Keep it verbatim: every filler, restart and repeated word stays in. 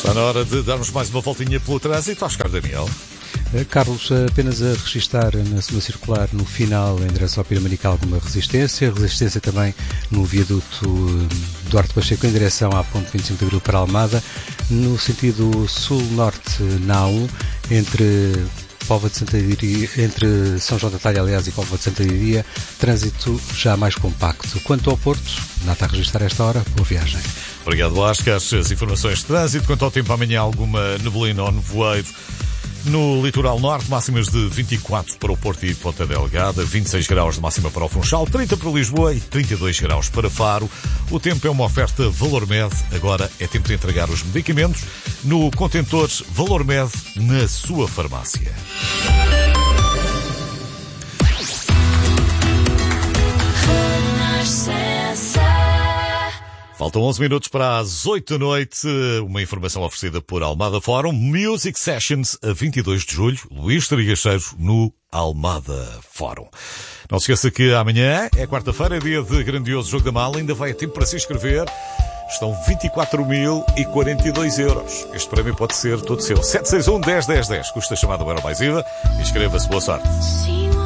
Está na hora de darmos mais uma voltinha pelo trânsito. Oscar Daniel. Carlos, apenas a registar na segunda circular no final em direção ao Piramanical alguma resistência, resistência também no viaduto Duarte Pacheco em direção à ponte vinte e cinco de Abril para Almada, no sentido sul-norte na A um, entre Póvoa de Santa Iria, entre São João da Talha, aliás, e Póvoa de Santa Iria, trânsito já mais compacto. Quanto ao Porto, nada a registrar esta hora, boa viagem. Obrigado, Oscar. As informações de trânsito. Quanto ao tempo, amanhã alguma neblina ou nevoeiro no litoral norte, máximas de vinte e quatro para o Porto e Ponta Delgada, vinte e seis graus de máxima para o Funchal, trinta para Lisboa e trinta e dois graus para Faro. O tempo é uma oferta Valormed. Agora é tempo de entregar os medicamentos no contentor Valormed na sua farmácia. Faltam onze minutos para as oito da noite. Uma informação oferecida por Almada Fórum. Music Sessions a vinte e dois de julho. Luís Trigacheiro no Almada Fórum. Não se esqueça que amanhã é quarta-feira, é dia de grandioso Jogo da Mala. Ainda vai a tempo para se inscrever. Estão vinte e quatro mil e quarenta e dois euros. Este prémio pode ser todo seu. sete seis um, dez, dez, dez. Custa a chamada Euro mais I V A. Inscreva-se. Boa sorte.